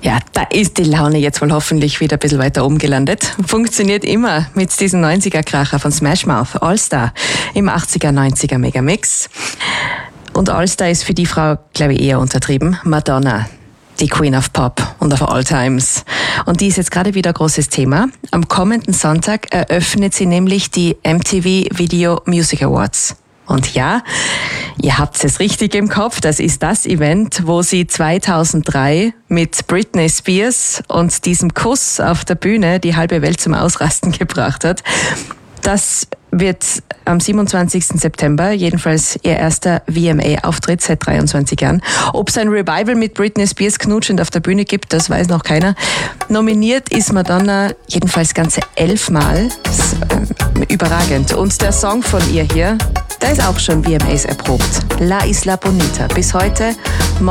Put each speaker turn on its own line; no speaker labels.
Ja, da ist die Laune jetzt wohl hoffentlich wieder ein bisschen weiter oben gelandet. Funktioniert immer mit diesem 90er-Kracher von Smash Mouth, All-Star im 80er-90er Megamix. Und All-Star ist für die Frau, glaube ich, eher untertrieben. Madonna, die Queen of Pop und of All Times. Und die ist jetzt gerade wieder ein großes Thema. Am kommenden Sonntag eröffnet sie nämlich die MTV Video Music Awards. Und ja, ihr habt es richtig im Kopf, das ist das Event, wo sie 2003 mit Britney Spears und diesem Kuss auf der Bühne die halbe Welt zum Ausrasten gebracht hat. Das wird am 27. September jedenfalls ihr erster VMA-Auftritt seit 23 Jahren. Ob es ein Revival mit Britney Spears knutschend auf der Bühne gibt, das weiß noch keiner. Nominiert ist Madonna jedenfalls ganze 11 Mal. Das ist, überragend. Und der Song von ihr hier, der ist auch schon VMAs erprobt. La Isla Bonita. Bis heute